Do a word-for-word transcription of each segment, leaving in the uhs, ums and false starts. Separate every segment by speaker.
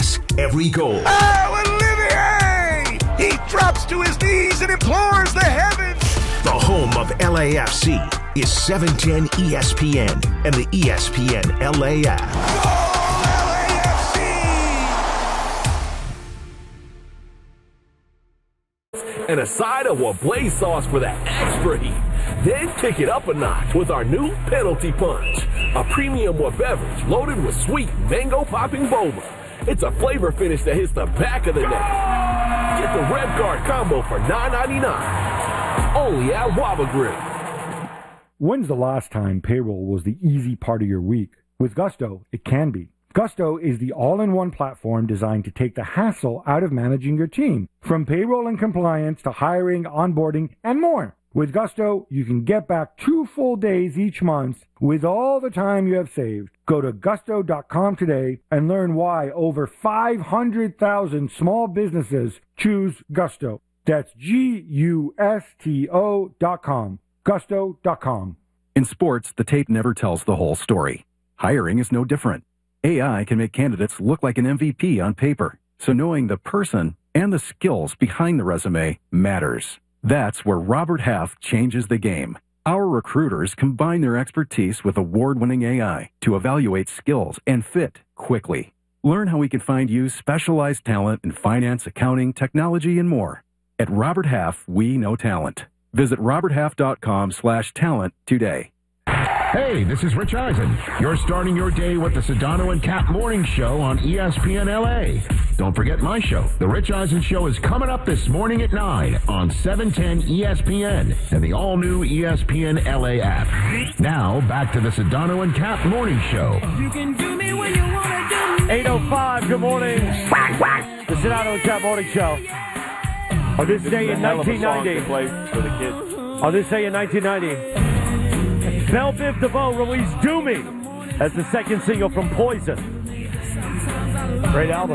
Speaker 1: pass, every goal.
Speaker 2: Oh, Olivier! He drops to his knees and implores the heavens.
Speaker 1: The home of L A F C is seven ten E S P N and the E S P N L A app.
Speaker 2: Goal L A F
Speaker 3: C! And a side of Wablaze sauce for that extra heat. Then kick it up a notch with our new Penalty Punch, a premium Wa beverage loaded with sweet mango-popping boba. It's a flavor finish that hits the back of the neck. Get the Red Guard combo for nine ninety-nine. Only at Waba Grill.
Speaker 4: When's the last time payroll was the easy part of your week? With Gusto, it can be. Gusto is the all-in-one platform designed to take the hassle out of managing your team, from payroll and compliance to hiring, onboarding, and more. With Gusto, you can get back two full days each month with all the time you have saved. Go to gusto dot com today and learn why over five hundred thousand small businesses choose Gusto. That's G U S T O dot com. gusto dot com.
Speaker 5: In sports, the tape never tells the whole story. Hiring is no different. A I can make candidates look like an M V P on paper, so knowing the person and the skills behind the resume matters. That's where Robert Half changes the game. Our recruiters combine their expertise with award-winning A I to evaluate skills and fit quickly. Learn how we can find you specialized talent in finance, accounting, technology, and more. At Robert Half, we know talent. Visit robert half dot com slash talent today.
Speaker 6: Hey, this is Rich Eisen. You're starting your day with the Sedano and Cap Morning Show on E S P N L A. Don't forget my show. The Rich Eisen Show is coming up this morning at nine on seven ten E S P N and the all-new E S P N L A app. Now, back to the Sedano and Cap Morning Show.
Speaker 7: You can do me when you want to do me.
Speaker 8: eight oh five, good morning. The Sedano and Cap Morning Show. On this day in nineteen ninety.
Speaker 9: For the kids.
Speaker 8: On this day in nineteen ninety. Belle Biv DeVoe released Do Me as the second single from Poison. Great album.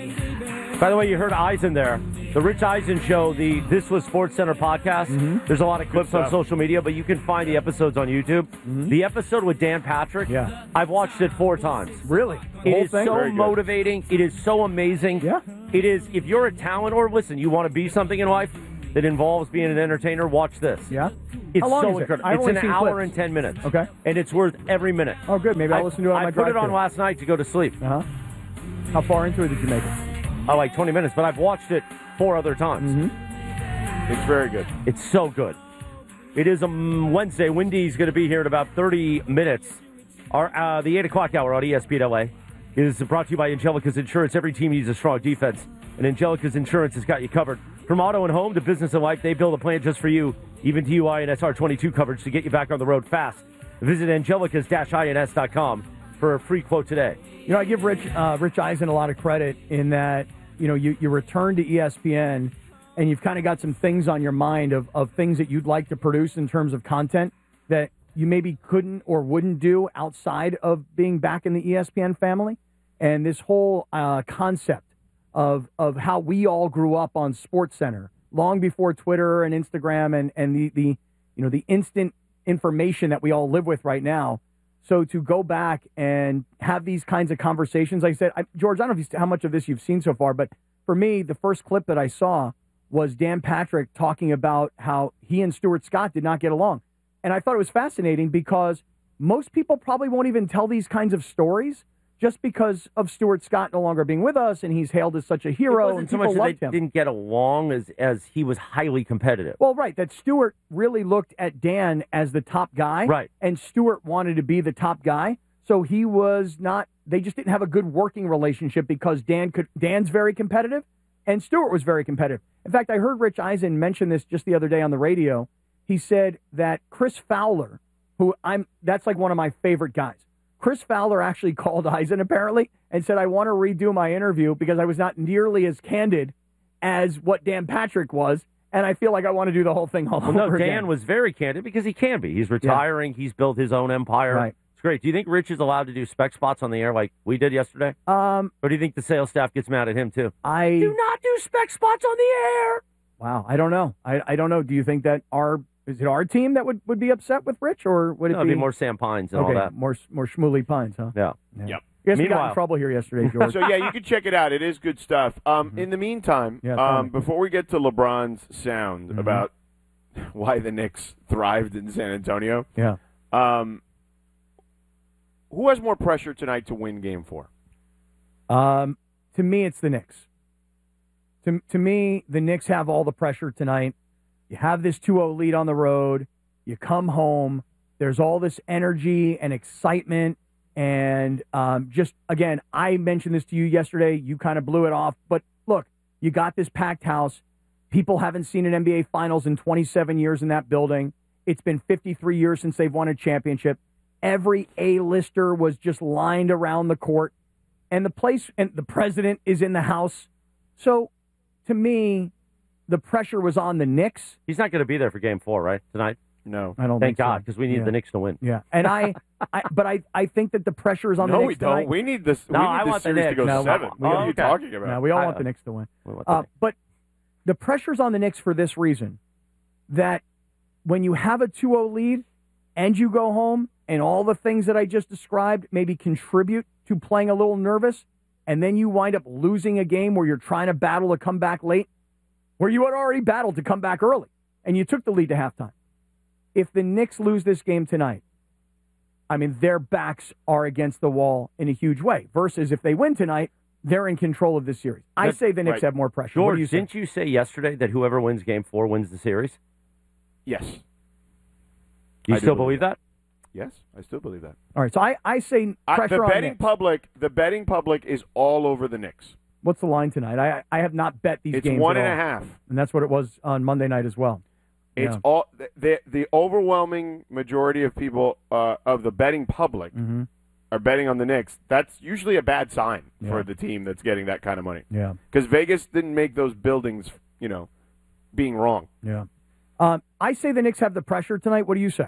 Speaker 8: By the way, you heard Eisen there. The Rich Eisen Show, the This Was Sports Center podcast. Mm-hmm. There's a lot of clips on social media, but you can find the episodes on YouTube. Mm-hmm. The episode with Dan Patrick, yeah. I've watched it four times.
Speaker 10: Really?
Speaker 8: It is thing? so motivating. It is so amazing.
Speaker 10: Yeah.
Speaker 8: It is, if you're a talent, or listen, you want to be something in life that involves being an entertainer, watch this.
Speaker 10: Yeah?
Speaker 8: It's
Speaker 10: How long
Speaker 8: so
Speaker 10: is it?
Speaker 8: incredible.
Speaker 10: I've
Speaker 8: It's
Speaker 10: only
Speaker 8: an
Speaker 10: seen
Speaker 8: hour
Speaker 10: clips.
Speaker 8: and ten minutes.
Speaker 10: Okay.
Speaker 8: And it's worth every minute.
Speaker 10: Oh, good. Maybe I'll
Speaker 8: I,
Speaker 10: listen to it on
Speaker 8: I
Speaker 10: my
Speaker 8: put
Speaker 10: drive
Speaker 8: it on
Speaker 10: too.
Speaker 8: last night to go to sleep.
Speaker 10: Uh-huh. How far into it did you make it?
Speaker 8: Oh, like twenty minutes, but I've watched it four other times.
Speaker 10: Mm-hmm.
Speaker 9: It's very good.
Speaker 8: It's so good. It is a Wednesday. Wendy's going to be here in about thirty minutes. Our uh, The eight o'clock hour on E S P N L A is brought to you by Angelica's Insurance. Every team needs a strong defense, and Angelica's Insurance has got you covered. From auto and home to business and life, they build a plan just for you, even T U I and S R twenty-two coverage to get you back on the road fast. Visit angelicas dash I N S dot com for a free quote today.
Speaker 10: You know, I give Rich uh, Rich Eisen a lot of credit in that, you know, you, you return to E S P N and you've kind of got some things on your mind of, of things that you'd like to produce in terms of content that you maybe couldn't or wouldn't do outside of being back in the E S P N family. And this whole uh, concept of of how we all grew up on SportsCenter long before Twitter and Instagram and, and the, the you know the instant information that we all live with right now. So to go back and have these kinds of conversations, like I said, I, George, I don't know if you, how much of this you've seen so far, but for me, the first clip that I saw was Dan Patrick talking about how he and Stuart Scott did not get along. And I thought it was fascinating because most people probably won't even tell these kinds of stories just because of Stuart Scott no longer being with us, and he's hailed as such a hero.
Speaker 8: It wasn't
Speaker 10: and
Speaker 8: so
Speaker 10: people
Speaker 8: much that
Speaker 10: loved
Speaker 8: they
Speaker 10: him.
Speaker 8: didn't get along as, as he was highly competitive.
Speaker 10: Well, right, that Stuart really looked at Dan as the top guy.
Speaker 8: Right.
Speaker 10: And Stuart wanted to be the top guy. So he was not, they just didn't have a good working relationship because Dan could, Dan's very competitive and Stuart was very competitive. In fact, I heard Rich Eisen mention this just the other day on the radio. He said that Chris Fowler, who I'm, that's like one of my favorite guys. Chris Fowler actually called Eisen apparently and said, I want to redo my interview because I was not nearly as candid as what Dan Patrick was. And I feel like I want to do the whole thing all
Speaker 8: well,
Speaker 10: over
Speaker 8: no, Dan
Speaker 10: again.
Speaker 8: was very candid because he can be. He's retiring. Yeah. He's built his own empire.
Speaker 10: Right.
Speaker 8: It's great. Do you think Rich is allowed to do spec spots on the air like we did yesterday?
Speaker 10: Um,
Speaker 8: or do you think the sales staff gets mad at him too?
Speaker 10: I
Speaker 8: do not do spec spots on the air.
Speaker 10: Wow. I don't know. I, I don't know. Do you think that our Is it our team that would, would be upset with Rich, or would it
Speaker 8: no,
Speaker 10: be...
Speaker 8: it'd be more Sam Pines and
Speaker 10: okay,
Speaker 8: all that?
Speaker 10: more more Shmuley Pines, huh?
Speaker 8: Yeah.
Speaker 10: yeah.
Speaker 9: Yep.
Speaker 10: guess we got
Speaker 8: Meanwhile-
Speaker 10: in trouble here yesterday, George.
Speaker 9: So, yeah, you can check it out. It is good stuff. Um,
Speaker 10: Mm-hmm.
Speaker 9: In the meantime,
Speaker 10: Yeah, tell
Speaker 9: um,
Speaker 10: me.
Speaker 9: before we get to LeBron's sound
Speaker 10: Mhm.
Speaker 9: about why the Knicks thrived in San Antonio,
Speaker 10: yeah.
Speaker 9: um, who has more pressure tonight to win Game Four?
Speaker 10: Um, to me, it's the Knicks. To, to me, the Knicks have all the pressure tonight. You have this two oh lead on the road. You come home. There's all this energy and excitement. And um, just, again, I mentioned this to you yesterday. You kind of blew it off. But look, you got this packed house. People haven't seen an N B A Finals in twenty-seven years in that building. It's been fifty-three years since they've won a championship. Every A-lister was just lined around the court. And the place, and the president is in the house. So, to me, the pressure was on the Knicks.
Speaker 8: He's not going to be there for Game Four, right, tonight?
Speaker 9: No.
Speaker 10: I don't
Speaker 8: Thank
Speaker 10: think so.
Speaker 8: God, because we need
Speaker 10: Yeah.
Speaker 8: the Knicks to win.
Speaker 10: Yeah, and I, I, but I, I think that the pressure is on
Speaker 9: No,
Speaker 10: the
Speaker 9: we
Speaker 10: Knicks
Speaker 9: don't.
Speaker 10: tonight.
Speaker 9: We need this.
Speaker 8: No,
Speaker 9: we need
Speaker 8: I
Speaker 9: this
Speaker 8: want the
Speaker 9: series to
Speaker 8: Knicks.
Speaker 9: go
Speaker 10: No,
Speaker 9: seven.
Speaker 10: we-
Speaker 9: What
Speaker 8: oh,
Speaker 9: are you
Speaker 8: okay.
Speaker 9: talking about?
Speaker 10: No, we all
Speaker 8: I-
Speaker 10: want the Knicks to win.
Speaker 8: We want the
Speaker 10: Uh,
Speaker 8: Knicks.
Speaker 10: but the pressure's on the Knicks for this reason, that when you have a two oh lead and you go home and all the things that I just described maybe contribute to playing a little nervous, and then you wind up losing a game where you're trying to battle to come back late, where you had already battled to come back early, and you took the lead to halftime. If the Knicks lose this game tonight, I mean, their backs are against the wall in a huge way, versus if they win tonight, they're in control of this series. I
Speaker 9: That's
Speaker 10: say the Knicks
Speaker 9: right.
Speaker 10: have more pressure. What
Speaker 8: George,
Speaker 10: do you say?
Speaker 8: didn't you say yesterday that whoever wins Game Four wins the series?
Speaker 9: Yes.
Speaker 8: You
Speaker 9: I do
Speaker 8: still
Speaker 9: believe
Speaker 8: believe that?
Speaker 9: Yes, I still believe that.
Speaker 10: All right, so I, I say
Speaker 9: I,
Speaker 10: pressure
Speaker 9: the
Speaker 10: on
Speaker 9: betting
Speaker 10: Knicks.
Speaker 9: public, the betting public is all over the Knicks.
Speaker 10: What's the line tonight? I I have not bet these
Speaker 9: It's
Speaker 10: games
Speaker 9: one
Speaker 10: at
Speaker 9: and a
Speaker 10: all.
Speaker 9: half.
Speaker 10: And that's what it was on Monday night as well.
Speaker 9: It's
Speaker 10: Yeah.
Speaker 9: all the the overwhelming majority of people uh, of the betting public
Speaker 10: Mhm.
Speaker 9: are betting on the Knicks. That's usually a bad sign
Speaker 10: Yeah.
Speaker 9: for the team that's getting that kind of money.
Speaker 10: Yeah,
Speaker 9: Because Vegas didn't make those buildings, you know, being wrong.
Speaker 10: yeah. Um, I say the Knicks have the pressure tonight. What do you say?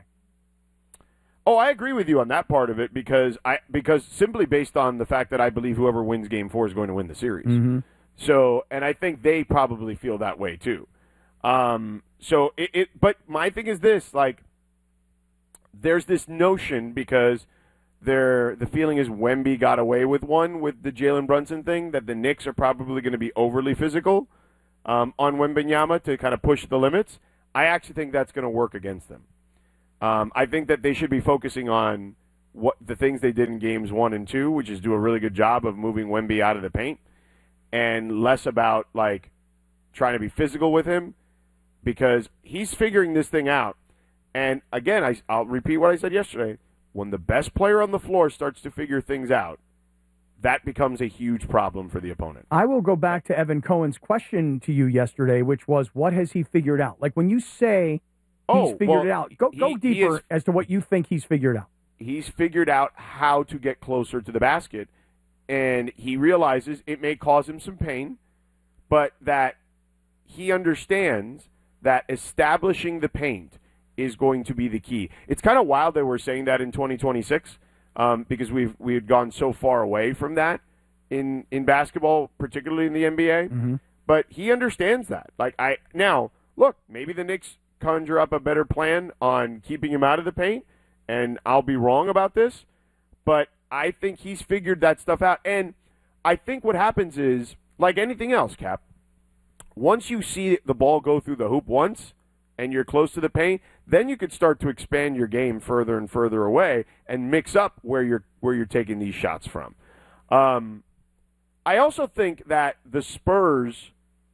Speaker 9: Oh, I agree with you on that part of it because I because simply based on the fact that I believe whoever wins Game Four is going to win the series.
Speaker 10: Mm-hmm.
Speaker 9: So, and I think they probably feel that way too. Um, so it, it, but my thing is this: like, there's this notion because there the feeling is Wemby got away with one with the Jalen Brunson thing that the Knicks are probably going to be overly physical um, on Wembanyama to kind of push the limits. I actually think that's going to work against them. Um, I think that they should be focusing on what the things they did in games one and two, which is do a really good job of moving Wemby out of the paint, and less about like trying to be physical with him because he's figuring this thing out. And again, I, I'll repeat what I said yesterday: when the best player on the floor starts to figure things out, that becomes a huge problem for the opponent.
Speaker 10: I will go back to Evan Cohen's question to you yesterday, which was, what has he figured out? Like when you say he's
Speaker 9: Oh,
Speaker 10: figured
Speaker 9: well,
Speaker 10: it out, go, go
Speaker 9: he- he
Speaker 10: deeper
Speaker 9: is-
Speaker 10: as to what you think he's figured out.
Speaker 9: He's figured out how to get closer to the basket, and he realizes it may cause him some pain, but that he understands that establishing the paint is going to be the key. It's kind of wild that we're saying that in twenty twenty-six um, because we've we had gone so far away from that in in basketball, particularly in the N B A.
Speaker 10: Mm-hmm.
Speaker 9: But he understands that. Like I now look, maybe the Knicks conjure up a better plan on keeping him out of the paint. And I'll be wrong about this, but I think he's figured that stuff out. And I think what happens is, like anything else, Cap, once you see the ball go through the hoop once and you're close to the paint, then you could start to expand your game further and further away and mix up where you're where you're taking these shots from. Um, I also think that the Spurs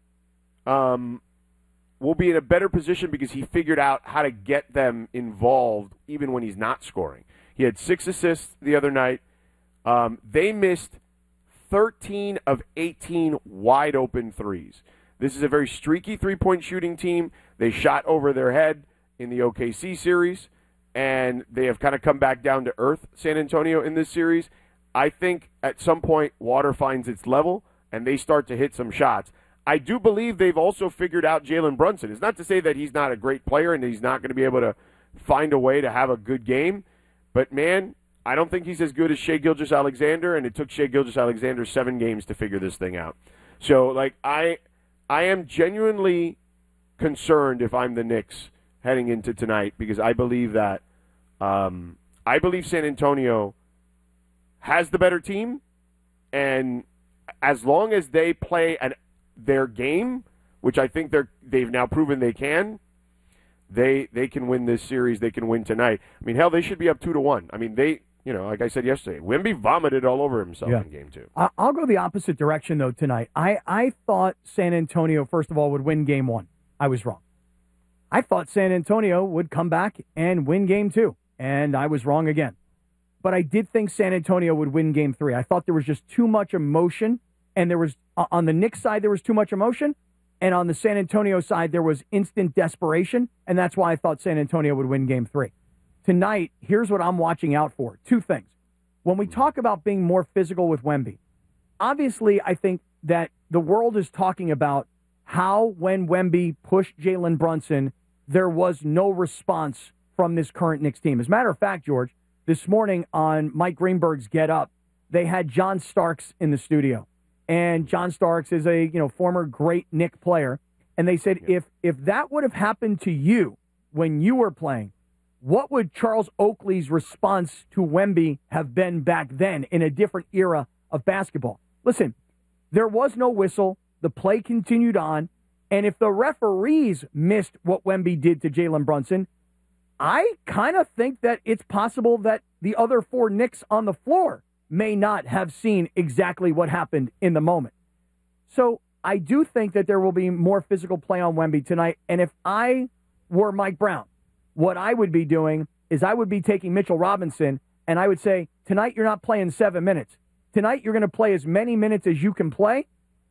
Speaker 9: um, will be in a better position because he figured out how to get them involved even when he's not scoring. He had six assists the other night. Um, they missed thirteen of eighteen wide open threes. This is a very streaky three-point shooting team. They shot over their head in the O K C series, and they have kind of come back down to earth, San Antonio, in this series. I think at some point water finds its level, and they start to hit some shots. I do believe they've also figured out Jalen Brunson. It's not to say that he's not a great player and he's not going to be able to find a way to have a good game, but, man, I don't think he's as good as Shai Gilgeous-Alexander, and it took Shai Gilgeous-Alexander seven games to figure this thing out. So, like, I I am genuinely concerned if I'm the Knicks heading into tonight because I believe that um, I believe San Antonio has the better team, and as long as they play an, their game, which I think they're they've now proven they can, they they can win this series. They can win tonight. I mean, hell, they should be up two to one. I mean, they you know, like I said yesterday, Wemby vomited all over himself
Speaker 10: Yeah.
Speaker 9: in game two.
Speaker 10: I- I'll go the opposite direction, though, tonight. I, I thought San Antonio, first of all, would win game one. I was wrong. I thought San Antonio would come back and win game two, and I was wrong again. But I did think San Antonio would win game three. I thought there was just too much emotion, and there was, uh, on the Knicks side, there was too much emotion, and on the San Antonio side, there was instant desperation, and that's why I thought San Antonio would win game three. Tonight, here's what I'm watching out for. Two things. When we talk about being more physical with Wemby, obviously I think that the world is talking about how when Wemby pushed Jalen Brunson, there was no response from this current Knicks team. As a matter of fact, George, this morning on Mike Greenberg's Get Up, they had John Starks in the studio. And John Starks is a you know former great Knick player. And they said, if if that would have happened to you when you were playing, what would Charles Oakley's response to Wemby have been back then in a different era of basketball? Listen, there was no whistle. The play continued on. And if the referees missed what Wemby did to Jalen Brunson, I kind of think that it's possible that the other four Knicks on the floor may not have seen exactly what happened in the moment. So I do think that there will be more physical play on Wemby tonight. And if I were Mike Brown, what I would be doing is I would be taking Mitchell Robinson, and I would say, tonight you're not playing seven minutes. Tonight you're going to play as many minutes as you can play,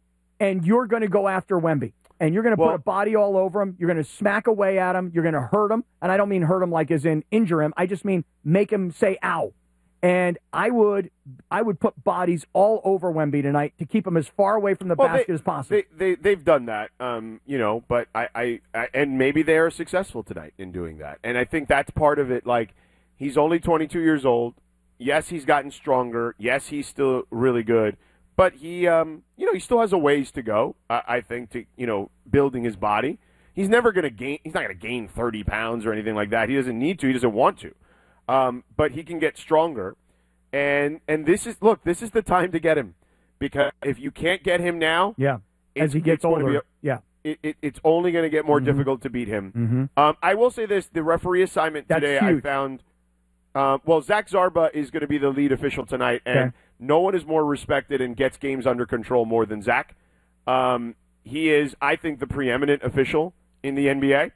Speaker 10: and you're going to go after Wemby. And you're going to
Speaker 9: Well,
Speaker 10: put a body all over him. You're going to smack away at him. You're going to hurt him. And I don't mean hurt him like as in injure him. I just mean make him say, ow. And I would I would put bodies all over Wemby tonight to keep him as far away from the
Speaker 9: Well,
Speaker 10: basket
Speaker 9: they,
Speaker 10: as possible.
Speaker 9: They, they, they've done that, um, you know, but I, I, I, and maybe they are successful tonight in doing that. And I think that's part of it. Like, he's only twenty-two years old. Yes, he's gotten stronger. Yes, he's still really good. But he, um, you know, he still has a ways to go, I, I think, to, you know, building his body. He's never going to gain, he's not going to gain thirty pounds or anything like that. He doesn't need to. He doesn't want to. Um, but he can get stronger. And and this is, look, this is the time to get him. Because if you can't get him now,
Speaker 10: yeah, as he gets
Speaker 9: going to
Speaker 10: older,
Speaker 9: be a-
Speaker 10: yeah.
Speaker 9: It, it, it's only going to get more
Speaker 10: Mhm.
Speaker 9: difficult to beat him.
Speaker 10: Mhm.
Speaker 9: Um, I will say this: the referee assignment
Speaker 10: That's
Speaker 9: today, I
Speaker 10: huge.
Speaker 9: found. Uh, well, Zach Zarba is going to be the lead official tonight, and
Speaker 10: Okay.
Speaker 9: no one is more respected and gets games under control more than Zach. Um, he is, I think, the preeminent official in the N B A,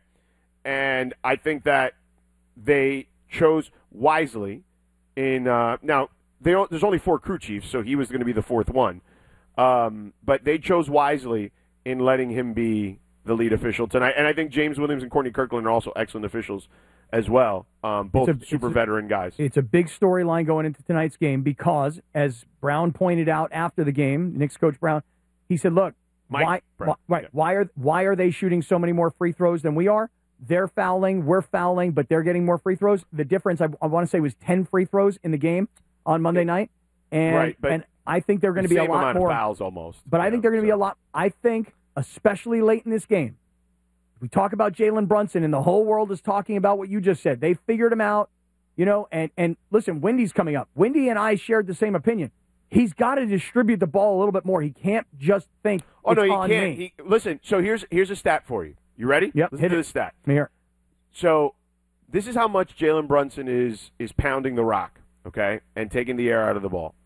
Speaker 9: and I think that they chose wisely. In uh, now, they don't, there's only four crew chiefs, so he was going to be the fourth one. Um, but they chose wisely in letting him be the lead official tonight. And I think James Williams and Courtney Kirkland are also excellent officials as well, um, both
Speaker 10: It's a-
Speaker 9: super
Speaker 10: it's a-
Speaker 9: veteran guys.
Speaker 10: It's a big storyline going into tonight's game because, as Brown pointed out after the game, Knicks coach Brown, he said, "Look,
Speaker 9: Mike
Speaker 10: why,
Speaker 9: Brown,
Speaker 10: why, right,
Speaker 9: yeah.
Speaker 10: why are why are they shooting so many more free throws than we are? They're fouling, we're fouling, but they're getting more free throws. The difference, I, I want to say, was ten free throws in the game on Monday night, and
Speaker 9: Right, but
Speaker 10: and I think they're going to
Speaker 9: the
Speaker 10: be a
Speaker 9: same
Speaker 10: lot
Speaker 9: amount
Speaker 10: more
Speaker 9: of fouls almost.
Speaker 10: But I
Speaker 9: Yeah,
Speaker 10: think they're going to be
Speaker 9: so.
Speaker 10: a lot. I think, especially late in this game, we talk about Jalen Brunson, and the whole world is talking about what you just said. They figured him out, you know. And and listen, Wendy's coming up. Wendy and I shared the same opinion. He's got to distribute the ball a little bit more. He can't just think.
Speaker 9: Oh
Speaker 10: it's
Speaker 9: no, he
Speaker 10: on
Speaker 9: can't.
Speaker 10: me.
Speaker 9: He, listen, so here's here's a stat for you. You ready?
Speaker 10: Yep,
Speaker 9: Listen
Speaker 10: hit
Speaker 9: to
Speaker 10: it.
Speaker 9: this stat.
Speaker 10: Let me hear.
Speaker 9: So this is how much Jalen Brunson is is pounding the rock, okay, and taking the air out of the ball.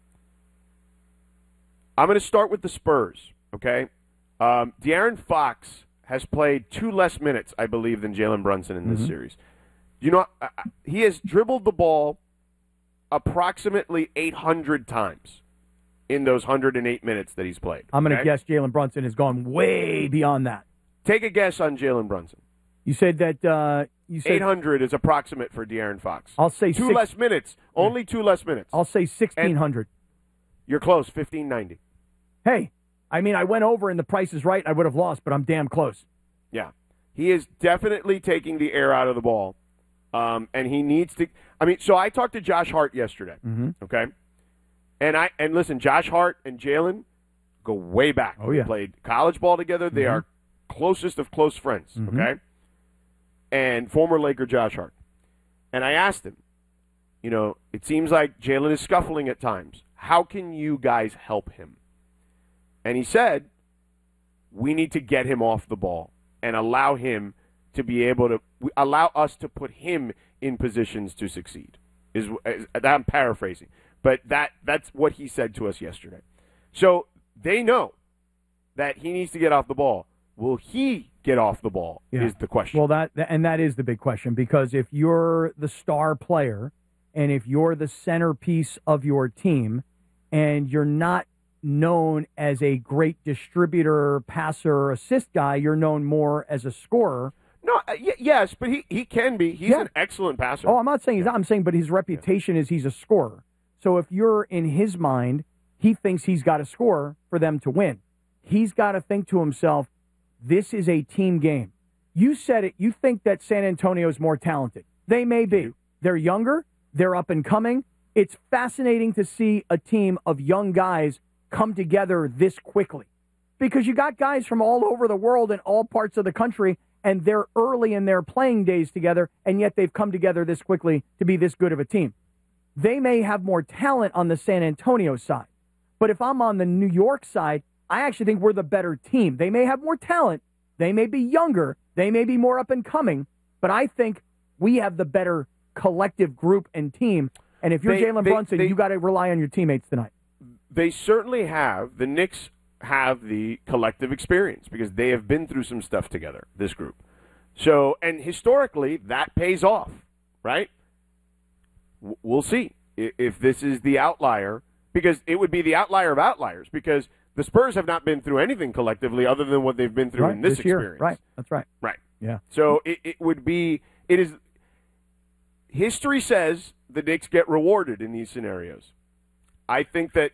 Speaker 9: I'm going to start with the Spurs, okay? Um, De'Aaron Fox has played two less minutes, I believe, than Jalen Brunson in this
Speaker 10: Mhm.
Speaker 9: series. You know, uh, he has dribbled the ball approximately eight hundred times in those one hundred eight minutes that he's played.
Speaker 10: I'm going to
Speaker 9: okay?
Speaker 10: guess Jalen Brunson has gone way beyond that.
Speaker 9: Take a guess on Jalen Brunson.
Speaker 10: You said that. Uh, you said
Speaker 9: eight hundred is approximate for De'Aaron Fox.
Speaker 10: I'll say
Speaker 9: two
Speaker 10: six-
Speaker 9: less minutes. Only two less minutes.
Speaker 10: I'll say sixteen hundred.
Speaker 9: You're close, fifteen ninety.
Speaker 10: Hey, I mean, I went over and the price is right. I would have lost, but I'm damn close.
Speaker 9: Yeah. He is definitely taking the air out of the ball. Um, and he needs to I mean, so I talked to Josh Hart yesterday.
Speaker 10: Mm-hmm.
Speaker 9: Okay? And I and listen, Josh Hart and Jalen go way back.
Speaker 10: Oh,
Speaker 9: They
Speaker 10: yeah.
Speaker 9: played college ball together. They
Speaker 10: Mhm.
Speaker 9: are closest of close friends,
Speaker 10: Mhm.
Speaker 9: okay? And former Laker Josh Hart. And I asked him, you know, it seems like Jalen is scuffling at times. How can you guys help him? And he said, we need to get him off the ball and allow him to be able to allow us to put him in positions to succeed. Is, is I'm paraphrasing, but that that's what he said to us yesterday. So they know that he needs to get off the ball. Will he get off the ball?
Speaker 10: Yeah.
Speaker 9: Is the question.
Speaker 10: Well, that and that is the big question, because if you're the star player and if you're the centerpiece of your team and you're not known as a great distributor, passer, assist guy, you're known more as a scorer.
Speaker 9: No, uh, y- yes, but he, he can be. He's
Speaker 10: Yeah.
Speaker 9: an excellent passer.
Speaker 10: Oh, I'm not saying he's not. I'm saying, but his reputation is he's a scorer. So if you're in his mind, he thinks he's got to score for them to win. He's got to think to himself, this is a team game. You said it. You think that San Antonio is more talented. They may be. They're younger. They're up and coming. It's fascinating to see a team of young guys come together this quickly, because you got guys from all over the world in all parts of the country, and they're early in their playing days together, and yet they've come together this quickly to be this good of a team. They may have more talent on the San Antonio side, but if I'm on the New York side, I actually think we're the better team. They may have more talent. They may be younger. They may be more up and coming, but I think we have the better collective group and team. And if you're
Speaker 9: They-
Speaker 10: Jalen
Speaker 9: they-
Speaker 10: Brunson,
Speaker 9: they-
Speaker 10: you got to rely on your teammates tonight.
Speaker 9: They certainly have. The Knicks have the collective experience because they have been through some stuff together, this group. So, and historically, that pays off, right? W- We'll see i- if this is the outlier, because it would be the outlier of outliers, because the Spurs have not been through anything collectively other than what they've been through
Speaker 10: Right,
Speaker 9: in this,
Speaker 10: this year.
Speaker 9: experience.
Speaker 10: Right, that's right.
Speaker 9: Right.
Speaker 10: Yeah.
Speaker 9: So it, it would be, it is, history says the Knicks get rewarded in these scenarios. I think that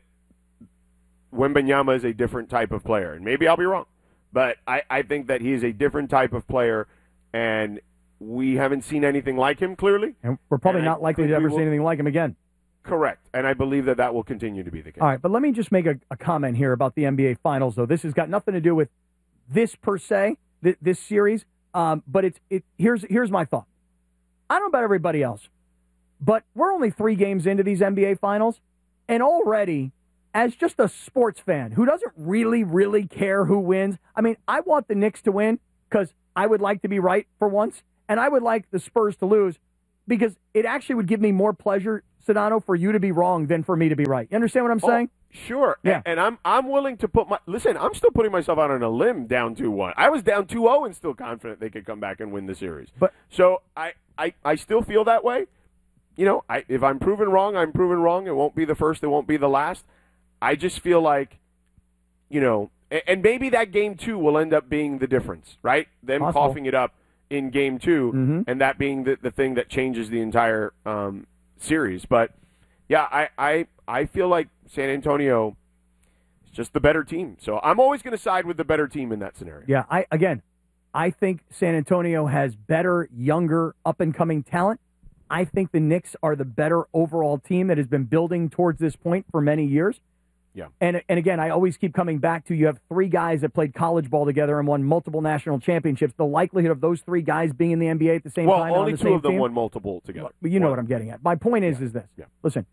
Speaker 9: Wembanyama is a different type of player, and maybe I'll be wrong, but I, I think that he is a different type of player, and we haven't seen anything like him, clearly.
Speaker 10: And we're probably
Speaker 9: And I
Speaker 10: not likely
Speaker 9: think
Speaker 10: to ever
Speaker 9: we will-
Speaker 10: see anything like him again.
Speaker 9: Correct, and I believe that that will continue to be the case.
Speaker 10: All right, but let me just make a, a comment here about the N B A Finals, though. This has got nothing to do with this per se, th- this series, um, but it's it. Here's here's my thought. I don't know about everybody else, but we're only three games into these N B A Finals, and already, as just a sports fan who doesn't really, really care who wins, I mean, I want the Knicks to win because I would like to be right for once, and I would like the Spurs to lose because it actually would give me more pleasure, Sedano, for you to be wrong than for me to be right. You understand what I'm
Speaker 9: Oh,
Speaker 10: saying?
Speaker 9: Sure.
Speaker 10: Yeah.
Speaker 9: And, and I'm I'm willing to put my listen, I'm still putting myself out on a limb down two one. I was down two oh and still confident they could come back and win the series.
Speaker 10: But
Speaker 9: so I, I, I still feel that way. You know, I if I'm proven wrong, I'm proven wrong. It won't be the first, it won't be the last. I just feel like, you know, and, and maybe that game two will end up being the difference, right? Them
Speaker 10: Possible.
Speaker 9: coughing it up in game two,
Speaker 10: Mm-hmm.
Speaker 9: and that being the, the thing that changes the entire um, series. But yeah, I, I I feel like San Antonio is just the better team. So I'm always going to side with the better team in that scenario.
Speaker 10: Yeah, I again, I think San Antonio has better, younger, up-and-coming talent. I think the Knicks are the better overall team that has been building towards this point for many years.
Speaker 9: Yeah.
Speaker 10: And and again, I always keep coming back to you have three guys that played college ball together and won multiple national championships. The likelihood of those three guys being in the N B A at the same
Speaker 9: Well,
Speaker 10: time and
Speaker 9: only
Speaker 10: on the
Speaker 9: two
Speaker 10: same
Speaker 9: of them
Speaker 10: team,
Speaker 9: won multiple together.
Speaker 10: But you know
Speaker 9: One.
Speaker 10: what I'm getting at. My point is,
Speaker 9: Yeah.
Speaker 10: is this.
Speaker 9: Yeah.
Speaker 10: Listen,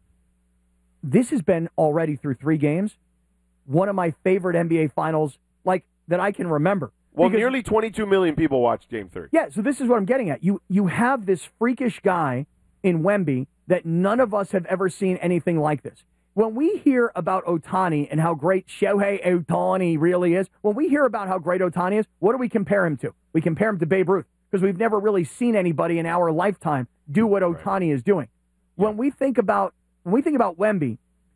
Speaker 10: this has been already through three games, one of my favorite N B A finals, like that I can remember.
Speaker 9: Well,
Speaker 10: Because-
Speaker 9: nearly twenty-two million people watched Game Three.
Speaker 10: Yeah, so this is what I'm getting at. You you have this freakish guy in Wemby that none of us have ever seen anything like this. When we hear about Ohtani and how great Shohei Ohtani really is, when we hear about how great Ohtani is, what do we compare him to? We compare him to Babe Ruth because we've never really seen anybody in our lifetime do what Ohtani is doing. When we think about when we think about Wemby,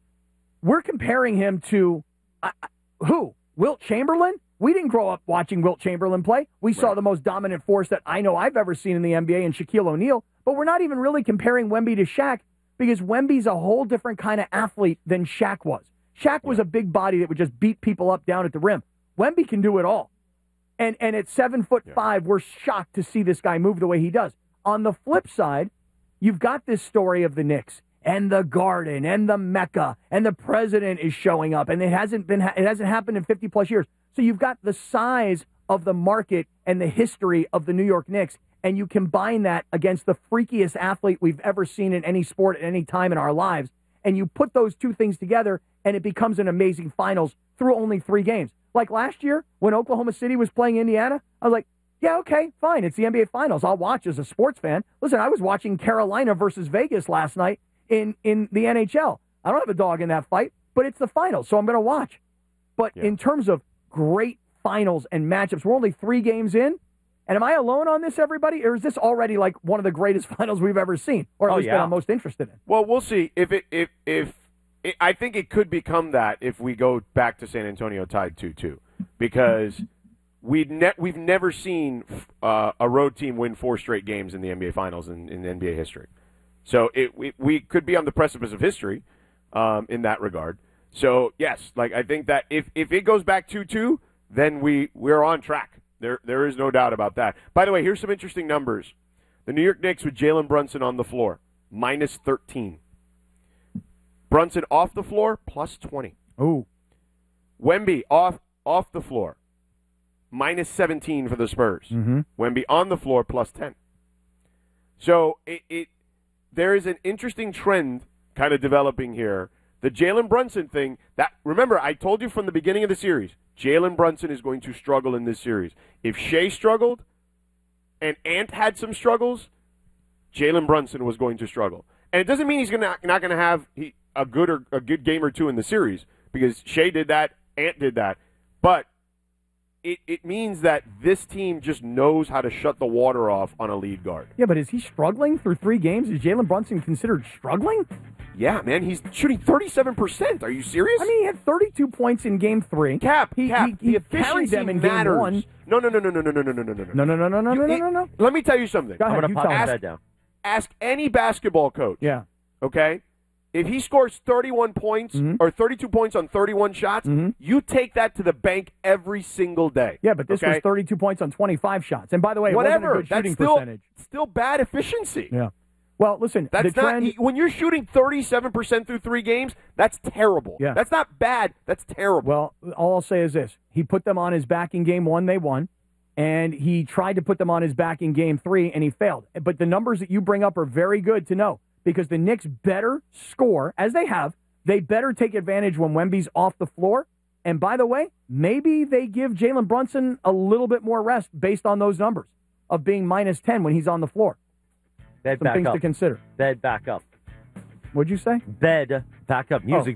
Speaker 10: we're comparing him to uh, who? Wilt Chamberlain? We didn't grow up watching Wilt Chamberlain play. We saw the most dominant force that I know I've ever seen in the N B A in Shaquille O'Neal, but we're not even really comparing Wemby to Shaq because Wemby's a whole different kind of athlete than Shaq was. Shaq was a big body that would just beat people up down at the rim. Wemby can do it all. And and at seven foot five, we're shocked to see this guy move the way he does. On the flip side, you've got this story of the Knicks and the Garden and the Mecca, and the president is showing up, and it hasn't been it hasn't happened in fifty plus years. So you've got the size of the market and the history of the New York Knicks, and you combine that against the freakiest athlete we've ever seen in any sport at any time in our lives, and you put those two things together, and it becomes an amazing finals through only three games. Like last year, when Oklahoma City was playing Indiana, I was like, yeah, okay, fine. It's the N B A Finals. I'll watch as a sports fan. Listen, I was watching Carolina versus Vegas last night in, in the N H L. I don't have a dog in that fight, but it's the finals, so I'm going to watch. But
Speaker 9: Yeah.
Speaker 10: in terms of great finals and matchups, we're only three games in. And am I alone on this, everybody? Or is this already like one of the greatest finals we've ever seen? Or at
Speaker 8: Oh,
Speaker 10: least
Speaker 8: yeah.
Speaker 10: that I'm most interested in?
Speaker 9: Well, we'll see if it if if it, I think it could become that if we go back to San Antonio tied two two, because we ne- we've never seen uh, a road team win four straight games in the N B A Finals in, in N B A history. So it we, we could be on the precipice of history um, in that regard. So yes, like I think that if, if it goes back two two, then we we're on track. There there is no doubt about that. By the way, here's some interesting numbers. The New York Knicks with Jalen Brunson on the floor, minus thirteen. Brunson off the floor, plus twenty.
Speaker 10: Ooh.
Speaker 9: Wemby off off the floor, minus seventeen for the Spurs.
Speaker 10: Mm-hmm.
Speaker 9: Wemby on the floor, plus ten. So it, it there is an interesting trend kind of developing here. The Jalen Brunson thing, that remember, I told you from the beginning of the series, Jalen Brunson is going to struggle in this series. If Shea struggled and Ant had some struggles, Jalen Brunson was going to struggle. And it doesn't mean he's gonna, not going to have he, a good or a good game or two in the series, because Shea did that, Ant did that. But it, it means that this team just knows how to shut the water off on a lead guard.
Speaker 10: Yeah, but is he struggling through three games? Is Jalen Brunson considered struggling?
Speaker 9: Yeah, man, he's shooting thirty-seven percent. Are you serious?
Speaker 10: I mean, he had thirty-two points in game three.
Speaker 9: Cap,
Speaker 10: he,
Speaker 9: Cap,
Speaker 10: he, he
Speaker 9: the
Speaker 10: carried them in
Speaker 9: matters.
Speaker 10: game one.
Speaker 9: No, no, no, no, no, no, no, no, no, no, no,
Speaker 10: No, no, no, no, no,
Speaker 9: You-
Speaker 10: no, no,
Speaker 9: it-
Speaker 10: no, no.
Speaker 9: Let me tell you something.
Speaker 10: Go ahead,
Speaker 8: I'm going
Speaker 10: you
Speaker 8: to pop
Speaker 10: tell
Speaker 8: his
Speaker 10: me.
Speaker 8: head down.
Speaker 9: Ask any basketball coach.
Speaker 10: Yeah.
Speaker 9: Okay? If he scores thirty-one points
Speaker 10: Mhm.
Speaker 9: or thirty-two points on thirty-one shots,
Speaker 10: Mhm.
Speaker 9: you take that to the bank every single day.
Speaker 10: Yeah, but this
Speaker 9: okay?
Speaker 10: was thirty-two points on twenty-five shots. And by the way, it
Speaker 9: Whatever.
Speaker 10: wasn't a good
Speaker 9: That's
Speaker 10: shooting
Speaker 9: still,
Speaker 10: percentage.
Speaker 9: still bad efficiency.
Speaker 10: Yeah. Well, listen,
Speaker 9: That's
Speaker 10: the
Speaker 9: not
Speaker 10: trend,
Speaker 9: he- when you're shooting thirty-seven percent through three games, that's terrible.
Speaker 10: Yeah.
Speaker 9: That's not bad. That's terrible.
Speaker 10: well, all I'll say is this. He put them on his back in game one, they won. And he tried to put them on his back in game three, and he failed. But the numbers that you bring up are very good to know, because the Knicks better score, as they have. They better take advantage when Wemby's off the floor. And by the way, maybe they give Jalen Brunson a little bit more rest based on those numbers of being minus ten when he's on the floor.
Speaker 8: Bed
Speaker 10: Some
Speaker 8: back
Speaker 10: things
Speaker 8: up.
Speaker 10: to consider.
Speaker 8: Bed back up.
Speaker 10: What'd you say?
Speaker 8: Bed back up. Music.